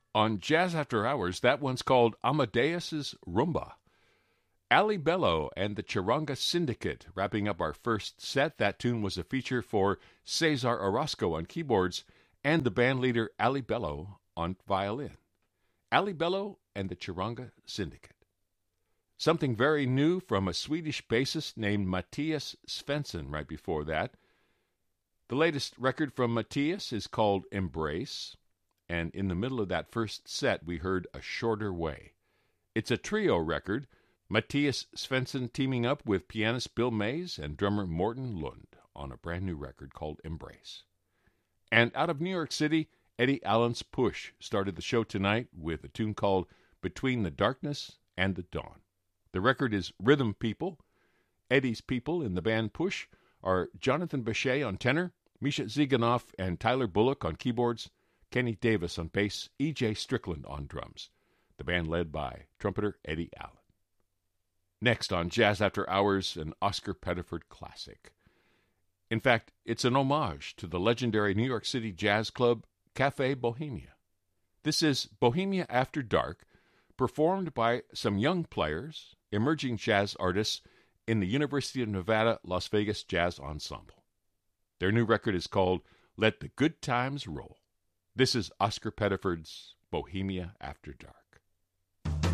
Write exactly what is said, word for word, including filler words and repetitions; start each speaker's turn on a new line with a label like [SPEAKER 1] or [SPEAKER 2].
[SPEAKER 1] On Jazz After Hours, that one's called Amadeus's Rumba. Ali Bello and the Charanga Syndicate wrapping up our first set. That tune was a feature for Cesar Orozco on keyboards and the bandleader Ali Bello on violin. Ali Bello and the Charanga Syndicate. Something very new from a Swedish bassist named Matthias Svensson right before that. The latest record from Matthias is called Embrace, and in the middle of that first set we heard A Shorter Way. It's a trio record, Matthias Svensson teaming up with pianist Bill Mays and drummer Morten Lund on a brand new record called Embrace. And out of New York City, Eddie Allen's Push started the show tonight with a tune called Between the Darkness and the Dawn. The record is Rhythm People. Eddie's people in the band Push are Jonathan Bechet on tenor, Misha Ziganoff and Tyler Bullock on keyboards, Kenny Davis on bass, E J Strickland on drums. The band led by trumpeter Eddie Allen. Next on Jazz After Hours, an Oscar Pettiford classic. In fact, it's an homage to the legendary New York City jazz club Cafe Bohemia. This is Bohemia After Dark, performed by some young players, emerging jazz artists in the University of Nevada, Las Vegas Jazz Ensemble. Their new record is called Let the Good Times Roll. This is Oscar Pettiford's Bohemia After Dark.